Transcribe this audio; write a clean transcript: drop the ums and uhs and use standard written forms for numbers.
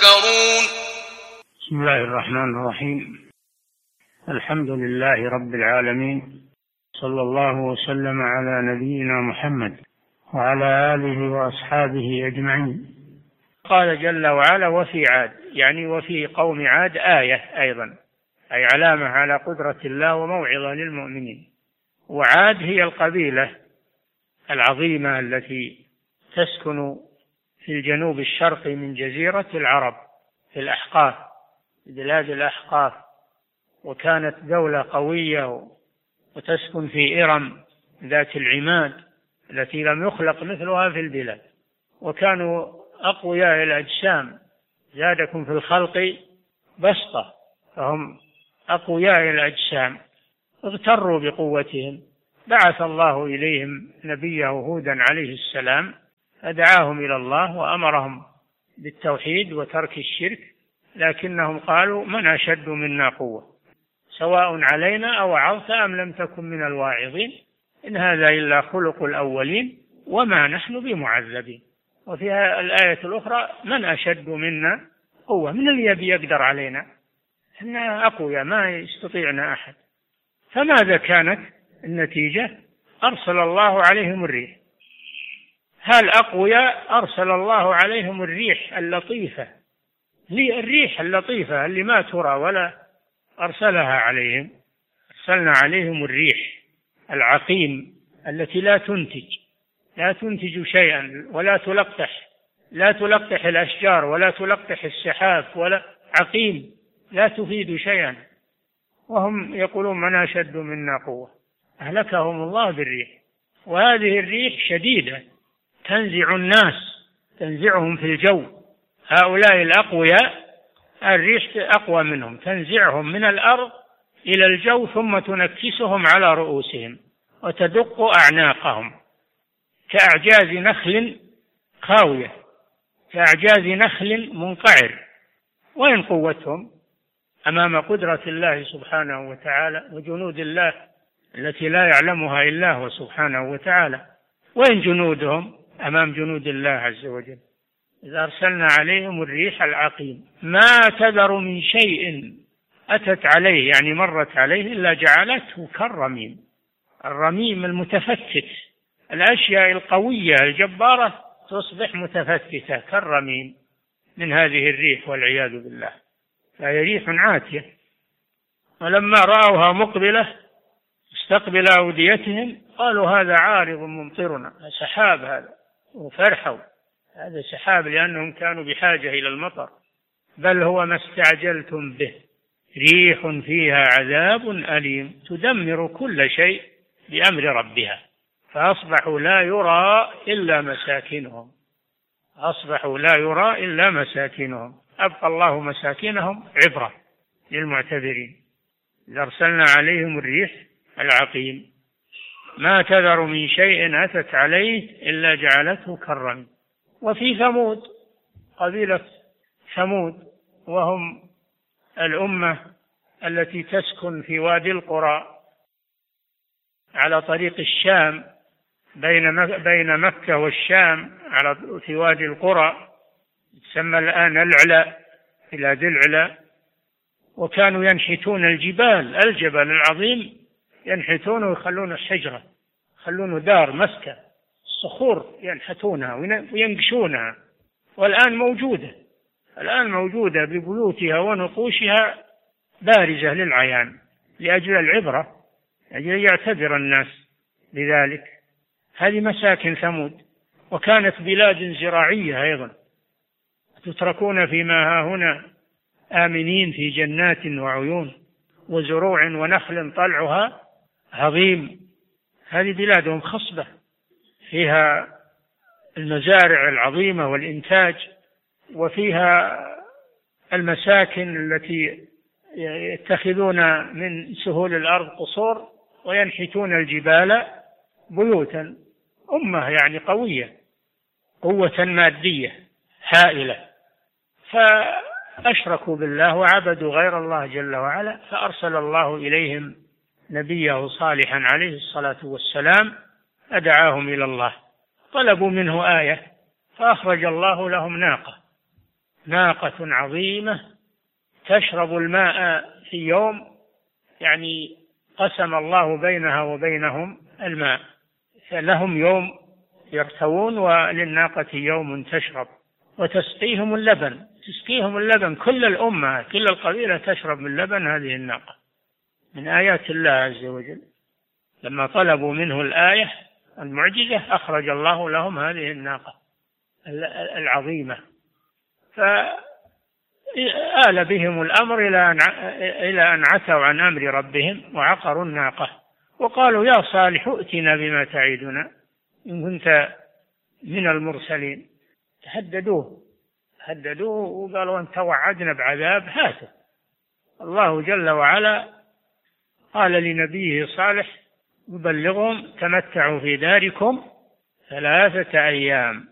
بسم الله الرحمن الرحيم. الحمد لله رب العالمين، صلى الله وسلم على نبينا محمد وعلى آله وأصحابه أجمعين. قال جل وعلا: وفي عاد، يعني وفي قوم عاد آية أيضا، أي علامة على قدرة الله وموعظة للمؤمنين. وعاد هي القبيلة العظيمة التي تسكن في الجنوب الشرقي من جزيرة العرب في الأحقاف، في بلاد الأحقاف، وكانت دولة قوية وتسكن في إرم ذات العماد التي لم يخلق مثلها في البلاد، وكانوا أقوياء الأجسام، زادكم في الخلق بسطة، فهم أقوياء الأجسام، اغتروا بقوتهم. بعث الله إليهم نبيه هودا عليه السلام فدعاهم إلى الله وأمرهم بالتوحيد وترك الشرك، لكنهم قالوا: من أشد منا قوة، سواء علينا أوعظت أم لم تكن من الواعظين، إن هذا إلا خلق الأولين وما نحن بمعذبين. وفيها الآية الأخرى: من أشد منا قوة، من اللي يقدر علينا، إحنا أقوياء ما يستطيعنا أحد. فماذا كانت النتيجة؟ أرسل الله عليهم الريح. هل أقوياء؟ أرسل الله عليهم الريح اللطيفة، الريح اللطيفة اللي ما ترى ولا أرسلها عليهم. أرسلنا عليهم الريح العقيم التي لا تنتج شيئا ولا تلقح الأشجار ولا تلقح السحاب، ولا عقيم، لا تفيد شيئا، وهم يقولون: من أشد منا قوة. أهلكهم الله بالريح. وهذه الريح شديدة تنزع الناس، تنزعهم في الجو. هؤلاء الأقوياء الريح أقوى منهم، تنزعهم من الأرض إلى الجو ثم تنكسهم على رؤوسهم وتدق أعناقهم كأعجاز نخل خاوية، كأعجاز نخل منقعر. وين قوتهم أمام قدرة الله سبحانه وتعالى وجنود الله التي لا يعلمها إلا هو سبحانه وتعالى؟ وين جنودهم أمام جنود الله عز وجل؟ إذا أرسلنا عليهم الريح العقيم ما تذر من شيء أتت عليه، يعني مرت عليه، إلا جعلته كالرميم. الرميم المتفتت، الأشياء القوية الجبارة تصبح متفتتة كالرميم من هذه الريح والعياذ بالله. فهي ريح عاتية. ولما رأوها مقبلة استقبل أوديتهم قالوا: هذا عارض ممطرنا، سحاب هذا، وفرحوا: هذا سحاب، لأنهم كانوا بحاجة إلى المطر. بل هو ما استعجلتم به، ريح فيها عذاب أليم تدمر كل شيء بأمر ربها. فأصبحوا لا يرى إلا مساكنهم. أبقى الله مساكنهم عبرة للمعتبرين. إذا أرسلنا عليهم الريح العقيم ما تذر من شيء أتت عليه إلا جعلته كالرميم. وفي ثمود، قبيلة ثمود، وهم الأمة التي تسكن في وادي القرى على طريق الشام، بين مكة والشام، في وادي القرى، تسمى الآن العلا، بلاد العلا. وكانوا ينحتون الجبل العظيم، ينحتونه ويخلونه حجرة، يخلونه دار مسكن، الصخور ينحتونها وينقشونها. والآن موجودة ببيوتها ونقوشها بارزة للعيان، لأجل العبرة، لأجل يعتبر الناس بذلك. هذه مساكن ثمود. وكانت بلاد زراعية أيضا، تتركون فيما ها هنا آمنين في جنات وعيون وزروع ونخل طلعها هضيم. هذه بلادهم خصبة فيها المزارع العظيمة والإنتاج، وفيها المساكن التي يتخذون من سهول الأرض قصور وينحتون الجبال بيوتا. أمة يعني قوية، قوة مادية هائلة. فأشركوا بالله وعبدوا غير الله جل وعلا، فأرسل الله إليهم نبيه صالحا عليه الصلاة والسلام أدعاهم إلى الله. طلبوا منه آية فأخرج الله لهم ناقة ناقة عظيمة تشرب الماء في يوم، يعني قسم الله بينها وبينهم الماء، فلهم يوم يرتوون وللناقة يوم تشرب، وتسقيهم اللبن، تسقيهم اللبن، كل الأمة كل القبيلة تشرب من لبن هذه الناقة، من آيات الله عز وجل. لما طلبوا منه الآية المعجزة أخرج الله لهم هذه الناقة العظيمة، فآل بهم الأمر إلى أن عتوا عن أمر ربهم وعقروا الناقة، وقالوا يا صالح ائتنا بما تعدنا إن كنت من المرسلين. هددوه وقالوا أنت وعدنا بعذاب هاته. الله جل وعلا قال لنبيه صالح يبلغهم تمتعوا في داركم 3 أيام